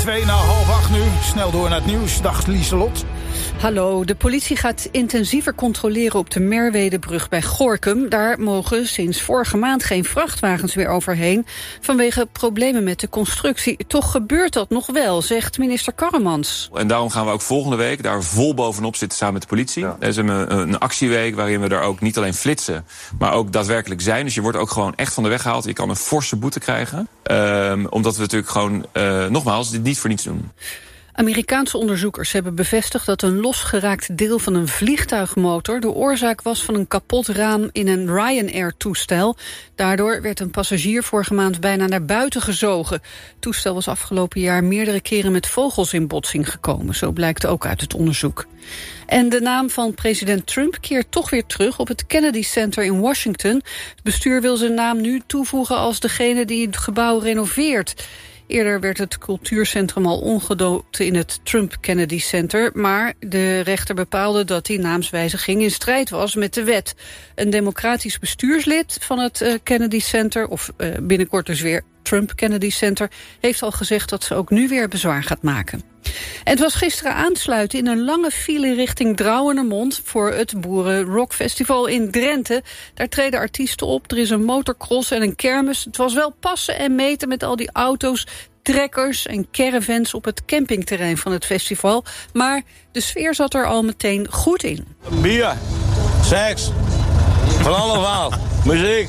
7:02 nu. Snel door naar het nieuws. Dag Lieselot. Hallo, de politie gaat intensiever controleren op de Merwedebrug bij Gorinchem. Daar mogen sinds vorige maand geen vrachtwagens meer overheen vanwege problemen met de constructie. Toch gebeurt dat nog wel, zegt minister Karremans. En daarom gaan we ook volgende week daar vol bovenop zitten samen met de politie. Ja. Er is een actieweek waarin we daar ook niet alleen flitsen, maar ook daadwerkelijk zijn. Dus je wordt ook gewoon echt van de weg gehaald. Je kan een forse boete krijgen. Omdat we natuurlijk gewoon, nogmaals, dit niet voor niets doen. Amerikaanse onderzoekers hebben bevestigd dat een losgeraakt deel van een vliegtuigmotor de oorzaak was van een kapot raam in een Ryanair-toestel. Daardoor werd een passagier vorige maand bijna naar buiten gezogen. Het toestel was afgelopen jaar meerdere keren met vogels in botsing gekomen. Zo blijkt ook uit het onderzoek. En de naam van president Trump keert toch weer terug op het Kennedy Center in Washington. Het bestuur wil zijn naam nu toevoegen als degene die het gebouw renoveert. Eerder werd het cultuurcentrum al omgedoopt in het Trump Kennedy Center, maar de rechter bepaalde dat die naamswijziging in strijd was met de wet. Een democratisch bestuurslid van het Kennedy Center, of binnenkort dus weer Trump Kennedy Center, heeft al gezegd dat ze ook nu weer bezwaar gaat maken. En het was gisteren aansluiten in een lange file richting Drouwenermond voor het Boeren Rock Festival in Drenthe. Daar treden artiesten op, er is een motorcross en een kermis. Het was wel passen en meten met al die auto's, trekkers en caravans op het campingterrein van het festival. Maar de sfeer zat er al meteen goed in. Bier, seks, van allemaal, muziek.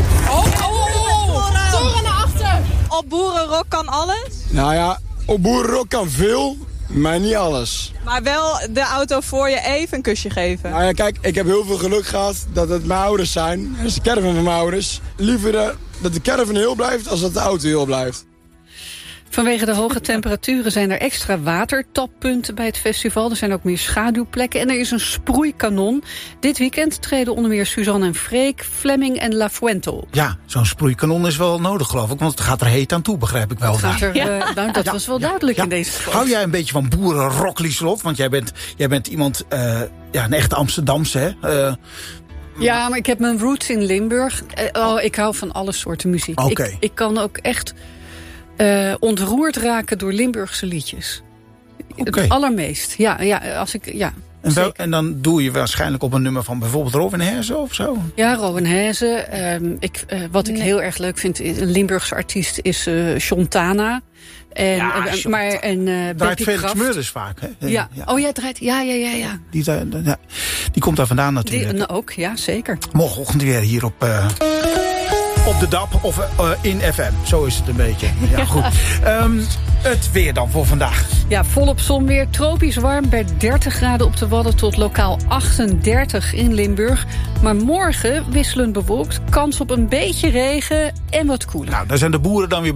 Toren naar achter! Op Boerenrock kan alles? Nou ja, op Boerenrock kan veel, maar niet alles. Maar wel de auto voor je even een kusje geven. Nou ja, kijk, ik heb heel veel geluk gehad dat het mijn ouders zijn. Dat is de caravan van mijn ouders. Liever dat de caravan heel blijft als dat de auto heel blijft. Vanwege de hoge temperaturen zijn er extra watertappunten bij het festival. Er zijn ook meer schaduwplekken en er is een sproeikanon. Dit weekend treden onder meer Suzanne en Freek, Fleming en La Fuente. Ja, zo'n sproeikanon is wel nodig, geloof ik. Want het gaat er heet aan toe, begrijp ik wel. Dat was wel duidelijk in deze sport. Hou jij een beetje van boerenrock, Lieselot? Want jij bent iemand, een echte Amsterdamse, hè? Ja, maar ik heb mijn roots in Limburg. Ik hou van alle soorten muziek. Okay. Ik kan ook echt ontroerd raken door Limburgse liedjes. Okay. Het allermeest. En dan doe je waarschijnlijk op een nummer van bijvoorbeeld Robin Hezen of zo? Ja, Robin Hezen. Wat ik heel erg leuk vind, een Limburgse artiest is Shontana. Draait Felix Meurders vaak, hè? Ja. Oh ja, draait. Ja. Die komt daar vandaan natuurlijk. Ook, ja, zeker. Morgenochtend weer hier op de DAP of in FM. Zo is het een beetje. Ja, goed. Het weer dan voor vandaag. Ja, volop zon weer. Tropisch warm bij 30 graden op de Wadden tot lokaal 38 in Limburg. Maar morgen wisselend bewolkt. Kans op een beetje regen en wat koeler. Nou, daar zijn de boeren dan weer